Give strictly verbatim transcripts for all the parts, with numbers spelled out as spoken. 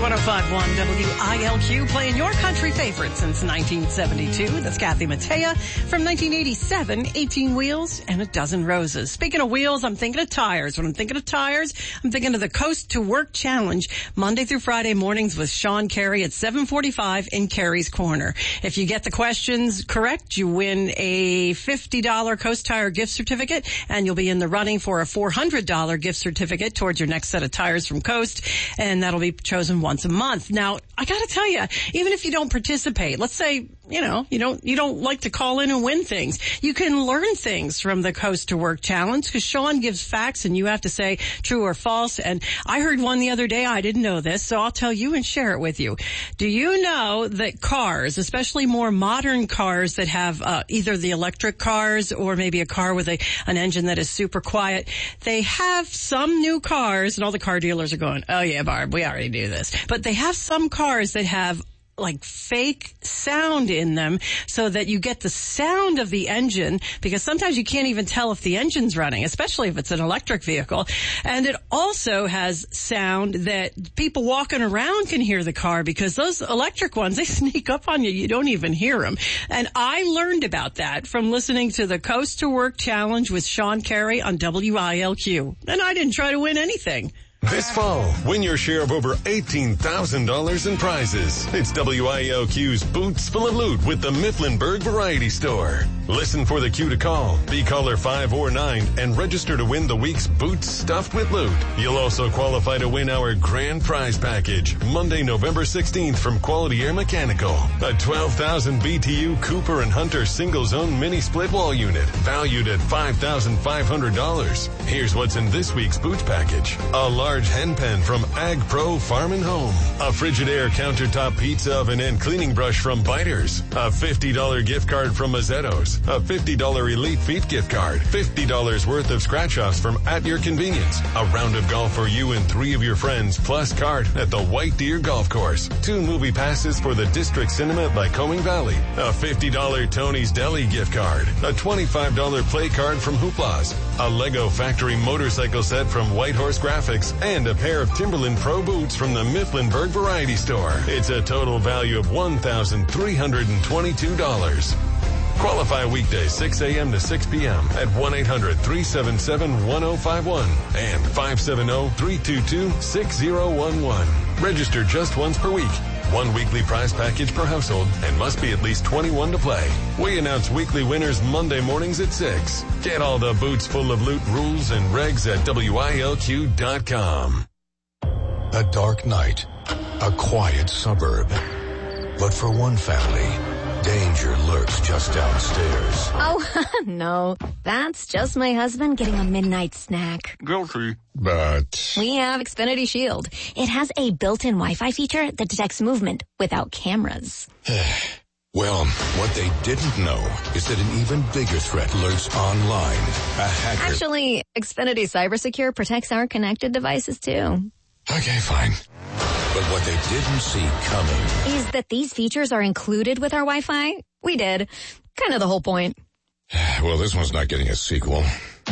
one oh five point one W I L Q, playing your country favorite since nineteen seventy-two. That's Kathy Mattea from nineteen eighty-seven, eighteen wheels and a dozen roses. Speaking of wheels, I'm thinking of tires. When I'm thinking of tires, I'm thinking of the Coast to Work Challenge, Monday through Friday mornings with Sean Carey at seven forty-five in Carey's Corner. If you get the questions correct, you win a fifty dollars Coast Tire gift certificate, and you'll be in the running for a four hundred dollars gift certificate towards your next set of tires from Coast, and that'll be chosen once a month. Now, I gotta tell you, even if you don't participate, let's say, you know, you don't, you don't like to call in and win things, you can learn things from the Coast to Work Challenge, because Sean gives facts and you have to say true or false. And I heard one the other day, I didn't know this, so I'll tell you and share it with you. Do you know that cars, especially more modern cars that have uh, either the electric cars or maybe a car with a, an engine that is super quiet, they have some new cars, and all the car dealers are going, oh yeah, Barb, we already do this. But they have some cars that have like fake sound in them so that you get the sound of the engine, because sometimes you can't even tell if the engine's running, especially if it's an electric vehicle. And it also has sound that people walking around can hear the car, because those electric ones, they sneak up on you. You don't even hear them. And I learned about that from listening to the Coast to Work Challenge with Sean Carey on W I L Q. And I didn't try to win anything. This fall, win your share of over eighteen thousand dollars in prizes. It's W I L Q's Boots Full of Loot with the Mifflinburg Variety Store. Listen for the cue to call. Be caller five or nine and register to win the week's Boots Stuffed with Loot. You'll also qualify to win our grand prize package, Monday, November sixteenth from Quality Air Mechanical. A twelve thousand B T U Cooper and Hunter single-zone mini split wall unit, valued at five thousand five hundred dollars. Here's what's in this week's Boots package. A large Large hen pen from Ag Pro Farm and Home. A Frigidaire countertop pizza oven and cleaning brush from Biters. A fifty dollars gift card from Mazzetto's. A fifty dollars Elite Feet gift card. fifty dollars worth of scratch-offs from At Your Convenience. A round of golf for you and three of your friends, plus card at the White Deer Golf Course. Two movie passes for the District Cinema at Lycoming Valley. A fifty dollars Tony's Deli gift card. A twenty-five dollars play card from Hoopla's. A Lego Factory motorcycle set from Whitehorse Graphics. And a pair of Timberland Pro boots from the Mifflinburg Variety Store. It's a total value of one thousand three hundred twenty-two dollars. Qualify weekdays six a.m. to six p.m. at one eight hundred three seven seven one oh five one and five seven zero three two two six zero one one. Register just once per week. One weekly prize package per household and must be at least twenty-one to play. We announce weekly winners Monday mornings at six. Get all the Boots Full of Loot rules and regs at W I L Q dot com. A dark night, a quiet suburb. But for one family, danger lurks just downstairs. Oh, no. That's just my husband getting a midnight snack. Guilty. But we have Xfinity Shield. It has a built-in Wi-Fi feature that detects movement without cameras. Well, what they didn't know is that an even bigger threat lurks online. A hacker. Actually, Xfinity CyberSecure protects our connected devices, too. Okay, fine. But what they didn't see coming is that these features are included with our Wi-Fi. We did. Kind of the whole point. Well, this one's not getting a sequel.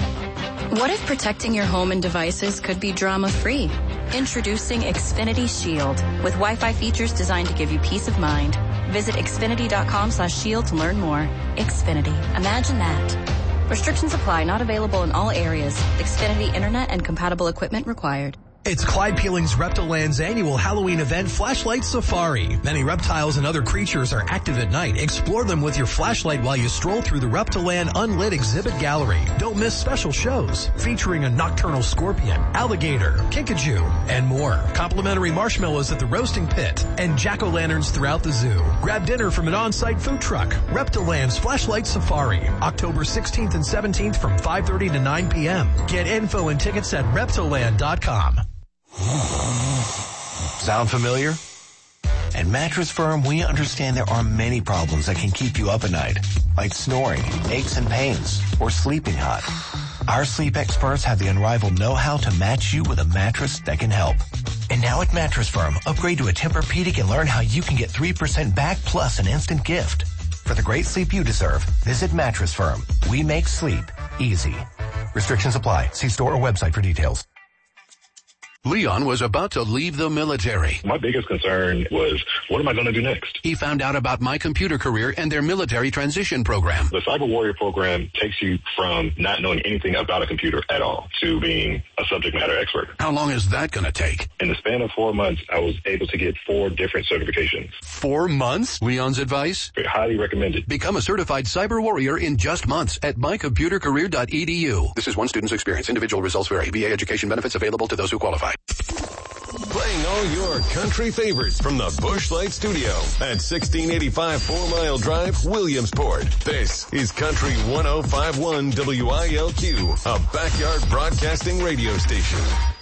What if protecting your home and devices could be drama-free? Introducing Xfinity Shield with Wi-Fi features designed to give you peace of mind. Visit Xfinity.com slash shield to learn more. Xfinity. Imagine that. Restrictions apply. Not available in all areas. Xfinity Internet and compatible equipment required. It's Clyde Peeling's Reptiland's annual Halloween event, Flashlight Safari. Many reptiles and other creatures are active at night. Explore them with your flashlight while you stroll through the Reptiland Unlit Exhibit Gallery. Don't miss special shows featuring a nocturnal scorpion, alligator, kinkajou, and more. Complimentary marshmallows at the roasting pit and jack-o'-lanterns throughout the zoo. Grab dinner from an on-site food truck. Reptiland's Flashlight Safari, October sixteenth and seventeenth from five thirty to nine p.m. Get info and tickets at reptiland dot com. Sound familiar? At Mattress Firm, we understand there are many problems that can keep you up at night, like snoring, aches and pains, or sleeping hot. Our sleep experts have the unrivaled know-how to match you with a mattress that can help. And now at Mattress Firm, upgrade to a Tempur-Pedic and learn how you can get three percent back plus an instant gift. For the great sleep you deserve, visit Mattress Firm. We make sleep easy. Restrictions apply. See store or website for details. Leon was about to leave the military. My biggest concern was, what am I going to do next? He found out about My Computer Career and their military transition program. The Cyber Warrior program takes you from not knowing anything about a computer at all to being a subject matter expert. How long is that going to take? In the span of four months, I was able to get four different certifications. Four months? Leon's advice? Highly recommended. Become a certified cyber warrior in just months at my computer career dot e d u. This is one student's experience. Individual results vary. V A education benefits available to those who qualify. Playing all your country favorites from the Busch Light Studio at sixteen eighty-five Four Mile Drive, Williamsport. This is Country one oh five point one W I L Q, a backyard broadcasting radio station.